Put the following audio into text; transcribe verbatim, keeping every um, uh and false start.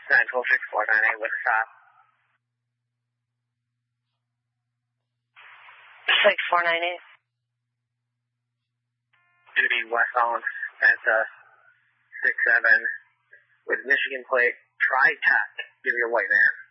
nine twelve six four nine eight with a stop. six four nine eight. Going to be westbound at uh, six seven with Michigan plate. Tri-Tech. Give me a white van.